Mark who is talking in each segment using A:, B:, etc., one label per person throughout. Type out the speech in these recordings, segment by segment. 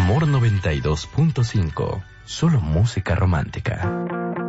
A: Amor 92.5. Solo música romántica.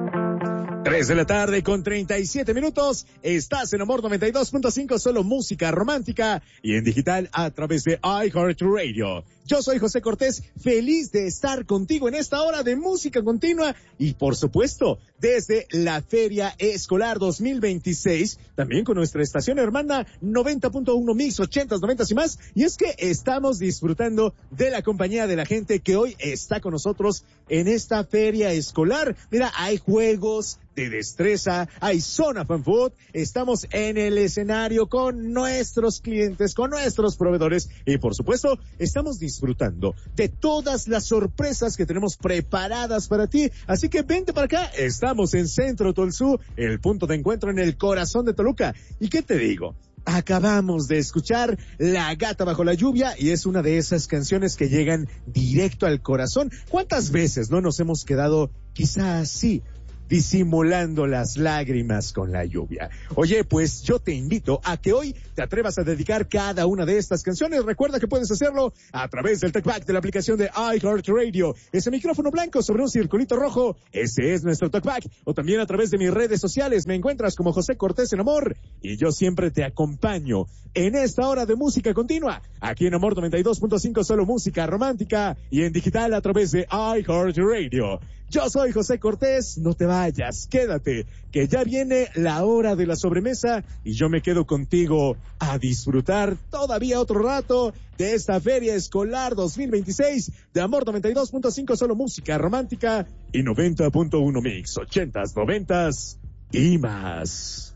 B: 3:37 p.m. Estás en Amor 92.5, solo música romántica y en digital a través de iHeartRadio. Yo soy José Cortés, feliz de estar contigo en esta hora de música continua y por supuesto desde la Feria Escolar 2026, también con nuestra estación hermana 90.1 Mix, 80s, 90s y más. Y es que estamos disfrutando de la compañía de la gente que hoy está con nosotros en esta Feria Escolar. Mira, hay juegos de destreza, hay zona fan food, estamos en el escenario con nuestros clientes, con nuestros proveedores y por supuesto estamos disfrutando de todas las sorpresas que tenemos preparadas para ti, así que vente para acá, estamos en Centro Tolsú, el punto de encuentro en el corazón de Toluca. ¿Y qué te digo? Acabamos de escuchar La Gata Bajo la Lluvia y es una de esas canciones que llegan directo al corazón. ¿Cuántas veces no nos hemos quedado quizá así, disimulando las lágrimas con la lluvia? Oye, pues yo te invito a que hoy te atrevas a dedicar cada una de estas canciones. Recuerda que puedes hacerlo a través del TalkBack de la aplicación de iHeartRadio. Ese micrófono blanco sobre un circulito rojo, ese es nuestro TalkBack. O también a través de mis redes sociales. Me encuentras como José Cortés en Amor y yo siempre te acompaño en esta hora de música continua. Aquí en Amor 92.5, solo música romántica y en digital a través de iHeartRadio. Yo soy José Cortés, no te vayas, quédate, que ya viene la hora de la sobremesa y yo me quedo contigo a disfrutar todavía otro rato de esta Feria Escolar 2026 de Amor 92.5, solo música romántica y 90.1 Mix, 80s, 90s y más.